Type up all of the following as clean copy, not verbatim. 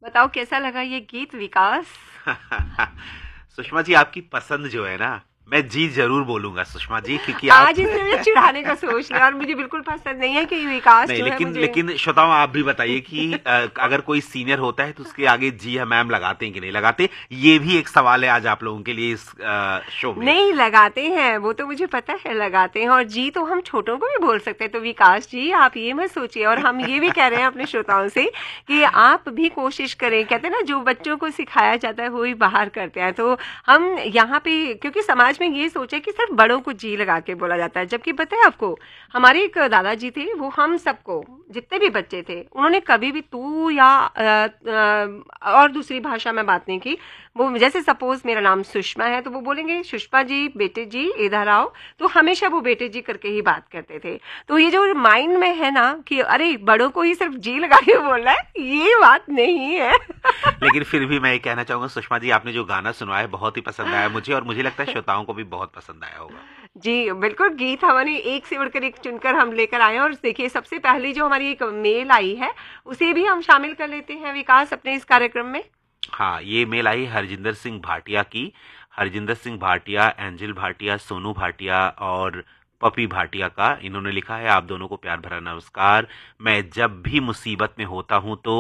बताओ कैसा लगा ये गीत विकास? सुषमा जी, आपकी पसंद जो है ना, मैं जी जरूर बोलूंगा सुषमा जी, क्योंकि आप आज इसने मुझे चिढ़ाने का सोच लिया और मुझे बिल्कुल पसंद नहीं है कि विकास नहीं, जो है लेकिन मुझे। लेकिन श्रोताओं, आप भी बताइए कि अगर कोई सीनियर होता है तो उसके आगे जी हाँ मैम लगाते हैं कि नहीं लगाते? ये भी एक सवाल है आज आप लोगों के लिए इस शो में। नहीं लगाते हैं, वो तो मुझे पता है लगाते हैं, और जी तो हम छोटों को भी बोल सकते हैं। तो विकास जी आप ये मत सोचिए, और हम ये भी कह रहे हैं अपने श्रोताओं से कि आप भी कोशिश करें। कहते हैं ना, जो बच्चों को सिखाया जाता है वो ही बाहर करते हैं। तो हम यहाँ पे, क्योंकि समाज में ये सोचे कि सिर्फ बड़ों को जी लगा के बोला जाता है, जबकि पता है आपको, हमारे एक दादाजी थे, वो हम सबको, जितने भी बच्चे थे, उन्होंने कभी भी तू या और दूसरी भाषा में बात नहीं की। वो जैसे सपोज मेरा नाम सुषमा है तो वो बोलेंगे सुषमा जी, बेटे जी इधर आओ, तो हमेशा वो बेटे जी करके ही बात करते थे। तो ये जो माइंड में है ना कि अरे बड़ों को ही सिर्फ जी लगा के बोलना है, ये बात नहीं है। लेकिन फिर भी मैं ये कहना चाहूंगा सुषमा जी, आपने जो गाना सुनवाया बहुत ही पसंद आया मुझे, और मुझे लगता है श्रोताओं को भी बहुत पसंद आया होगा। जी बिल्कुल, गीत हमारे एक से बढ़कर एक चुनकर हम लेकर आए हैं। और देखिए, सबसे पहले जो हमारी एक मेल आई है उसे भी हम शामिल कर लेते हैं विकास अपने इस कार्यक्रम में। हाँ, ये मेल आई हरजिंदर सिंह भाटिया की। हरजिंदर सिंह भाटिया, एंजल भाटिया, सोनू भाटिया और पपी भाटिया का। इन्होंने लिखा है, आप दोनों को प्यार भरा नमस्कार। मैं जब भी मुसीबत में होता हूं तो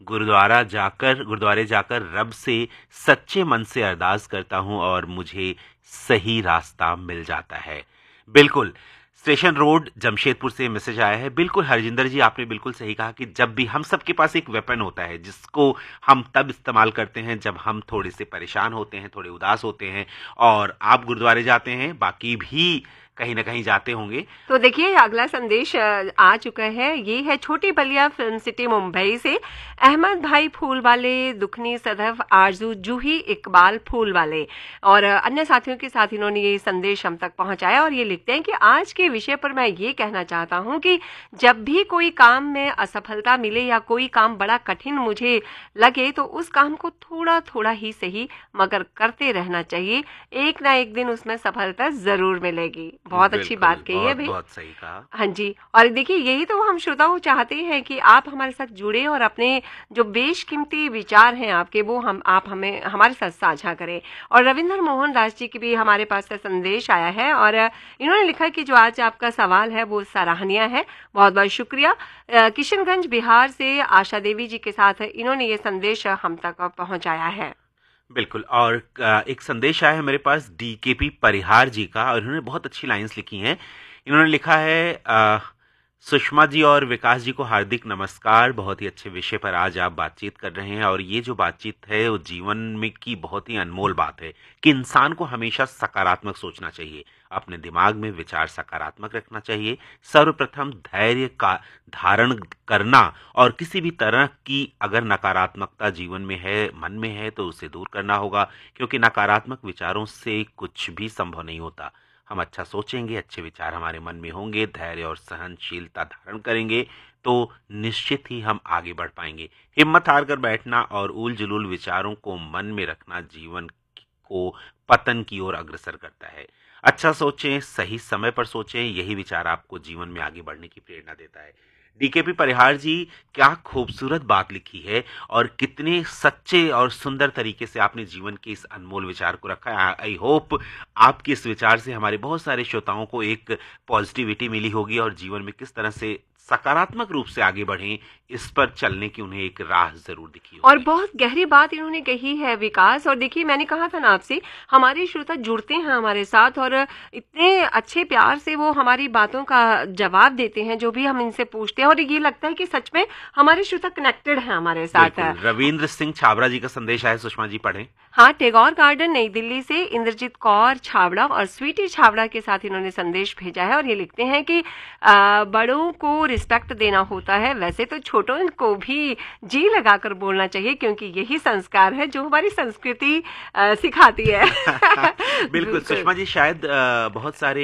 गुरुद्वारे जाकर रब से सच्चे मन से अरदास करता हूं और मुझे सही रास्ता मिल जाता है। बिल्कुल, स्टेशन रोड जमशेदपुर से मैसेज आया है। बिल्कुल हरजिंदर जी, आपने बिल्कुल सही कहा कि जब भी हम सबके पास एक वेपन होता है जिसको हम तब इस्तेमाल करते हैं जब हम थोड़े से परेशान होते हैं, थोड़े उदास होते हैं। और आप गुरुद्वारे जाते हैं, बाकी भी कहीं ना कहीं जाते होंगे। तो देखिए, अगला संदेश आ चुका है। ये है छोटी बलिया फिल्म सिटी मुंबई से अहमद भाई फूल वाले, दुखनी सदफ, आरजू जूही, इकबाल फूल वाले और अन्य साथियों के साथ इन्होंने ये संदेश हम तक पहुंचाया। और ये लिखते हैं कि आज के विषय पर मैं ये कहना चाहता हूं कि जब भी कोई काम में असफलता मिले या कोई काम बड़ा कठिन मुझे लगे तो उस काम को थोड़ा थोड़ा ही सही मगर करते रहना चाहिए। एक ना एक दिन उसमें सफलता जरूर मिलेगी। बहुत अच्छी बिल्कुल, बात कही है बहुत भाई। बहुत सही कहा। हाँ जी, और देखिए यही तो हम श्रोताओं चाहते हैं कि आप हमारे साथ जुड़े और अपने जो बेशकीमती विचार हैं आपके, वो आप हमें हमारे साथ साझा करें। और रविंद्र मोहन दास जी की भी हमारे पास से संदेश आया है, और इन्होंने लिखा कि जो आज आपका सवाल है वो सराहनीय है। बहुत बहुत शुक्रिया। किशनगंज बिहार से आशा देवी जी के साथ इन्होंने ये संदेश हम तक पहुंचाया है। बिल्कुल, और एक संदेश आया है मेरे पास डीकेपी परिहार जी का, और इन्होंने बहुत अच्छी लाइंस लिखी हैं। इन्होंने लिखा है, सुषमा जी और विकास जी को हार्दिक नमस्कार। बहुत ही अच्छे विषय पर आज आप बातचीत कर रहे हैं, और ये जो बातचीत है वो जीवन में की बहुत ही अनमोल बात है कि इंसान को हमेशा सकारात्मक सोचना चाहिए, अपने दिमाग में विचार सकारात्मक रखना चाहिए। सर्वप्रथम धैर्य का धारण करना, और किसी भी तरह की अगर नकारात्मकता जीवन में है, मन में है, तो उसे दूर करना होगा, क्योंकि नकारात्मक विचारों से कुछ भी संभव नहीं होता। हम अच्छा सोचेंगे, अच्छे विचार हमारे मन में होंगे, धैर्य और सहनशीलता धारण करेंगे, तो निश्चित ही हम आगे बढ़ पाएंगे। हिम्मत हार कर बैठना और उल जुलूल विचारों को मन में रखना जीवन को पतन की ओर अग्रसर करता है। अच्छा सोचें, सही समय पर सोचें, यही विचार आपको जीवन में आगे बढ़ने की प्रेरणा देता है। डीकेपी परिहार जी, क्या खूबसूरत बात लिखी है, और कितने सच्चे और सुंदर तरीके से आपने जीवन के इस अनमोल विचार को रखा है। आई होप आपके इस विचार से हमारे बहुत सारे श्रोताओं को एक पॉजिटिविटी मिली होगी, और जीवन में किस तरह से सकारात्मक रूप से आगे बढ़ें, इस पर चलने की उन्हें एक राह जरूर दिखी और होगी। बहुत गहरी बात इन्होंने कही है विकास। और देखिए, मैंने कहा था ना आपसे, हमारे श्रोता जुड़ते हैं हमारे साथ और इतने अच्छे प्यार से वो हमारी बातों का जवाब देते हैं जो भी हम इनसे पूछते हैं, और ये लगता है कि सच में हमारे श्रोता कनेक्टेड हैं हमारे साथ। बिल्कुल, रविंद्र सिंह छाबरा जी का संदेश आया, सुषमा जी पढ़ें। हाँ, टैगोर गार्डन नई दिल्ली से इंद्रजीत कौर छाबड़ा और स्वीटी छाबड़ा के साथ इन्होंने संदेश भेजा है, और ये लिखते हैं कि बड़ों को रिस्पेक्ट देना होता है, वैसे तो छोटों को भी जी लगाकर बोलना चाहिए, क्योंकि यही संस्कार है जो हमारी संस्कृति सिखाती है। बिल्कुल सुषमा जी, शायद बहुत सारे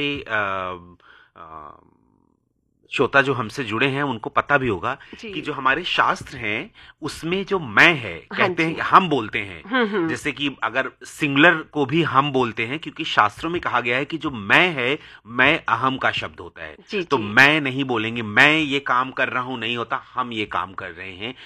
श्रोता जो हमसे जुड़े हैं उनको पता भी होगा कि जो हमारे शास्त्र हैं उसमें जो मैं है, हाँ कहते हैं जी। कि हम बोलते हैं, जैसे कि अगर सिंगुलर को भी हम बोलते हैं, क्योंकि शास्त्रों में कहा गया है कि जो मैं है, मैं अहम का शब्द होता है। जी तो जी। मैं नहीं बोलेंगे, मैं ये काम कर रहा हूं नहीं होता, हम ये काम कर रहे हैं।